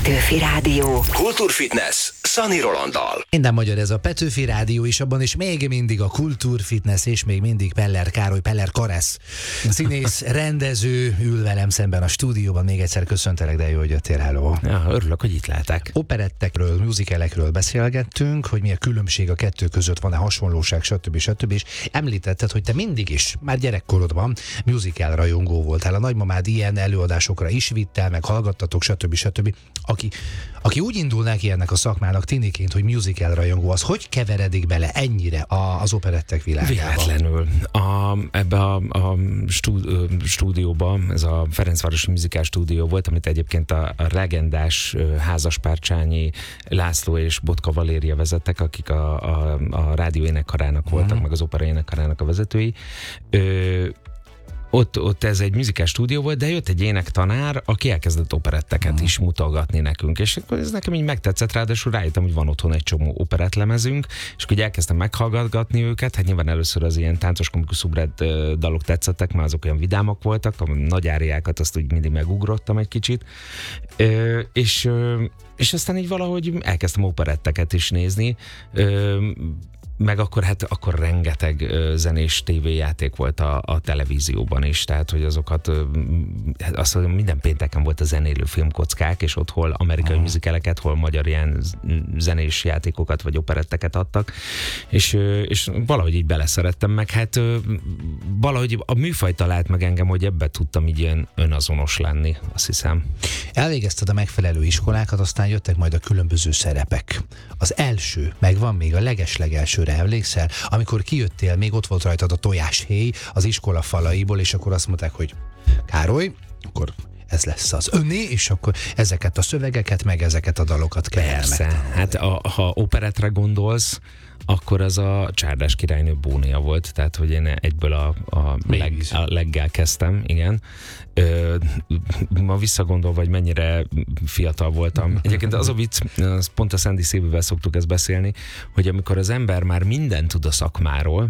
Petőfi Rádió. Kultúrfitness Szani Rolanddal. Minden magyar ez a Petőfi Rádió, és abban is még mindig a kultúrfitness, és még mindig Peller Károly, Peller Karesz, színész, rendező ül velem szemben a stúdióban. Még egyszer köszöntelek, de jó, hogy jöttél, hello. Ja, örülök, hogy itt lehetek. Operettekről, musicalekről beszélgettünk, hogy mi a különbség a kettő között, van-e hasonlóság, stb. És említetted, hogy te mindig is, már gyerekkorodban musical rajongó voltál. A nagymamád ilyen előadásokra is vittel, meg hallgattatok, stb. Aki úgy indul neki ennek a szakmának tiniként, hogy musical rajongó, az hogy keveredik bele ennyire az operettek világába? Véletlenül. Ebbe a stúdióba, ez a Ferencvárosi Musical Stúdió volt, amit egyébként a legendás Házaspárcsányi László és Botka Valéria vezettek, akik a rádió énekkarának voltak, meg az opera énekkarának a vezetői. Ott ez egy musical stúdió volt, de jött egy énektanár, aki elkezdett operetteket is mutogatni nekünk, és akkor ez nekem így megtetszett, ráadásul rájöttem, hogy van otthon egy csomó operettlemezünk, és akkor elkezdtem meghallgatni őket, hát nyilván először az ilyen táncos komikus szubrett dalok tetszettek, mert azok olyan vidámak voltak, a nagy áriákat azt úgy mindig megugrottam egy kicsit, és aztán így valahogy elkezdtem operetteket is nézni, meg akkor rengeteg zenés tévéjáték volt a televízióban is, tehát hogy azokat, azt mondom, minden pénteken volt a zenélő filmkockák, és ott hol amerikai musicaleket, hol magyar ilyen zenés játékokat vagy operetteket adtak, és valahogy így beleszerettem, meg hát valahogy a műfaj talált meg engem, hogy ebbe tudtam így ilyen önazonos lenni, azt hiszem. Elvégezted a megfelelő iskolákat, aztán jöttek majd a különböző szerepek. Az első, megvan még a legeslegelsőre, emlékszel? Amikor kijöttél, még ott volt rajtad a tojáshéj az iskola falaiból, és akkor azt mondták, hogy Károly, akkor ez lesz az öné, és akkor ezeket a szövegeket, meg ezeket a dalokat kell megtanulni. Hát ha operettre gondolsz, akkor az a Csárdás királynő Bónia volt, tehát hogy én egyből a leggel kezdtem, igen. Ma visszagondolva, hogy mennyire fiatal voltam. Egyébként az a vicc, pont a Sandy Szébivel szoktuk ezt beszélni, hogy amikor az ember már mindent tud a szakmáról,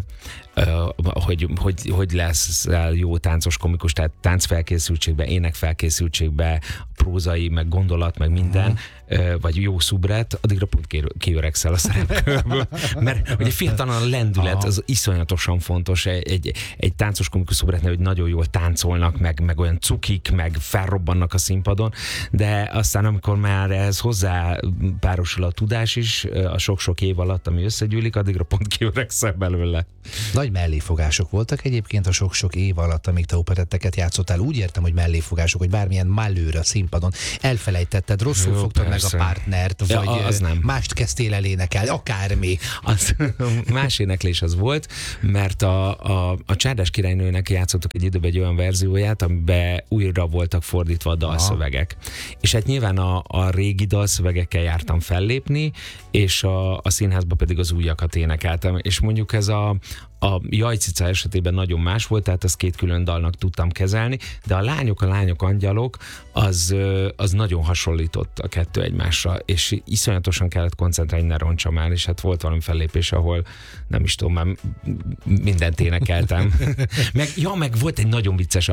hogy lesz jó táncos komikus, tehát táncfelkészültségbe, énekfelkészültségbe, prózai, meg gondolat, meg minden, vagy jó szubret, addigra pont kiöregszel a szerepkörből. Mert ugye fiatalon a lendület az iszonyatosan fontos. Egy táncos komikus szubretnél, hogy nagyon jól táncolnak, meg olyan cukik, meg felrobbannak a színpadon, de aztán amikor már ehhez hozzá párosul a tudás is, a sok-sok év alatt, ami összegyűlik, addigra pont kiöregszel belőle. Nagy melléfogások voltak egyébként a sok-sok év alatt, amíg te operetteket játszottál. Úgy értem, hogy melléfogások, hogy bármilyen malőr a színpadon elfelejtetted, rosszul fogtad meg a partnert, vagy mást kezdtél el énekelni, akármi. Más éneklés az volt, mert a Csárdás királynőnek játszottuk egy időben egy olyan verzióját, amiben újra voltak fordítva a dalszövegek. És hát nyilván a régi dalszövegekkel jártam fellépni, és a színházban pedig az újakat énekeltem. És mondjuk ez a Jajcica esetében nagyon más volt, tehát ezt két külön dalnak tudtam kezelni, de a lányok angyalok, az nagyon hasonlított a kettő egymásra, és iszonyatosan kellett koncentrálni, ne roncsam el, és hát volt valami fellépés, ahol nem is tudom, már mindent énekeltem. meg volt egy nagyon vicces,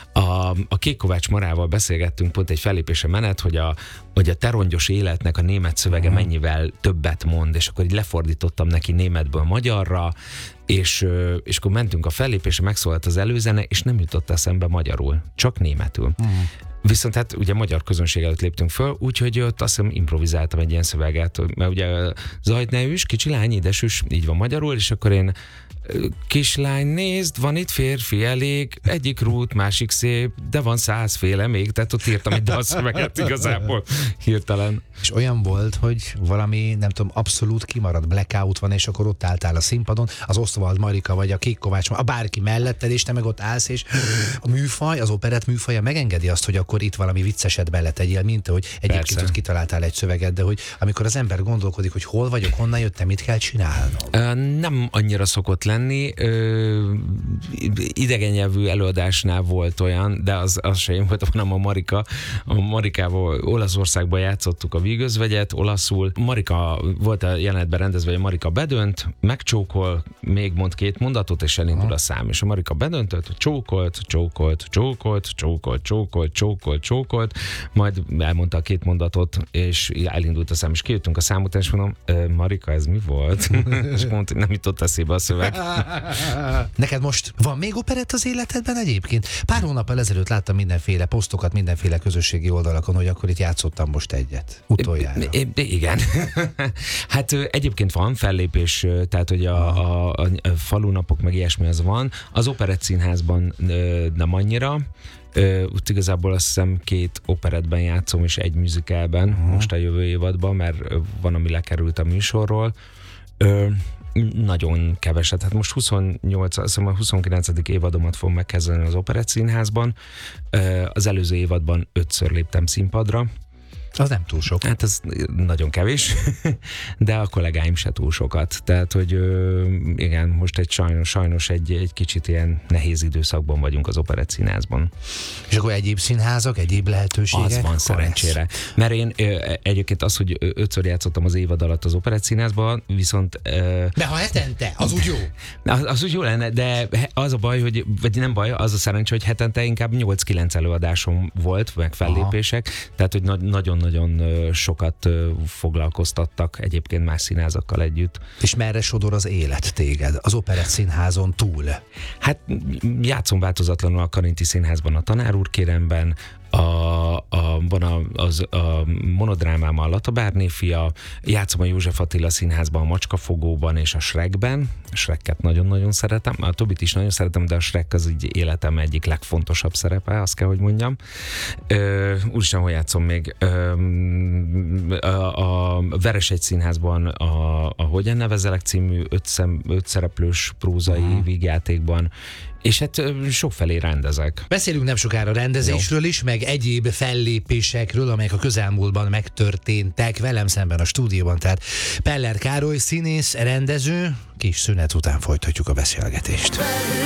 a Kék Kovács Marával beszélgettünk, pont egy fellépése menet, hogy a te rongyos életnek a német szövege mennyivel többet mond, és akkor így lefordítottam neki németből magyarra, és akkor mentünk a fellépésre, megszólalt az előzene, és nem jutott eszembe magyarul, csak németül. Viszont hát ugye magyar közönség előtt léptünk föl, úgyhogy ott azt hiszem improvizáltam egy ilyen szöveget, mert ugye zajt ne üss, kicsi lány, édesüs, így van magyarul, és akkor én kislány, nézd, van itt férfi elég, egyik rút, másik szép, de van 100 féle még, tehát ott írtam egy dalszöveget igazából hirtelen. És olyan volt, hogy valami, nem tudom, abszolút kimaradt, blackout van, és akkor ott álltál a színpadon, az Osztvald Marika vagy a Kék Kovács, a bárki melletted, és te meg ott állsz, és a műfaj, az operett műfaja megengedi azt, hogy akkor itt valami vicceset beletegyél, mint hogy egyébként ott kitaláltál egy szöveget, de hogy amikor az ember gondolkodik, hogy hol vagyok, honnan jöttem, mit kell csinálnom. Nem annyira szokott lenni. Idegen nyelvű előadásnál volt olyan, de az sem én voltam, hanem a Marika. A Marikával Olaszországban játszottuk a Vígözvegyet, olaszul. Marika volt a jelenetben rendezve, hogy a Marika bedönt, megcsókol, még mond 2 mondatot, és elindul a szám. És a Marika bedöntött, csókolt, majd elmondta a 2 mondatot, és elindult a szám, és kijöttünk a szám után, és mondom, Marika, ez mi volt? És mondta, nem jutott eszébe a szöveg. Neked most van még operett az életedben egyébként? Pár hónappal ezelőtt láttam mindenféle posztokat, mindenféle közösségi oldalakon, hogy akkor itt játszottam most egyet. Utoljára. Igen. Hát egyébként van fellépés, tehát hogy a falunapok meg ilyesmi az van. Az Operett Színházban nem annyira. Úgy igazából azt hiszem 2 operettben játszom, és 1 musicalben most a jövő évadban, mert van, ami lekerült a műsorról. Nagyon keveset. Hát most 29. évadomat fogom megkezdeni az Operett Színházban. Az előző évadban 5-ször léptem színpadra. Az nem túl sok. Hát ez nagyon kevés, de a kollégáim se túl sokat. Tehát, hogy igen, most sajnos egy kicsit ilyen nehéz időszakban vagyunk az Operett Színházban. És akkor egyéb színházak, egyéb lehetőségek? Az van szerencsére. Mert én egyébként az, hogy 5-ször játszottam az évad alatt az Operett Színházban, viszont... De ha hetente, az úgy jó. Az úgy jó lenne, de az a baj, hogy, vagy nem baj, az a szerencsé, hogy hetente inkább 8-9 előadásom volt, meg fellépések, tehát, hogy nagyon sokat foglalkoztattak egyébként más színházakkal együtt. És merre sodor az élet téged az Operett Színházon túl? Hát játszom változatlanul a Karinti Színházban, a Tanár úr kéremben, van a monodrámám a Latabárné fia, játszom a József Attila Színházban, a Macskafogóban és a Shrekben. A Shreket nagyon-nagyon szeretem, a Tobit is nagyon szeretem, de a Shrek az így életem egyik legfontosabb szerepe, azt kell, hogy mondjam. Úristen, hol játszom még? A Veresegy Színházban a Hogyan nevezelek című 5 szereplős prózai vígjátékban, és hát sokfelé rendezek. Beszélünk nem sokára rendezésről is, meg egyéb fellépésekről, amelyek a közelmúltban megtörténtek velem szemben a stúdióban. Tehát Peller Károly, színész, rendező, kis szünet után folytatjuk a beszélgetést.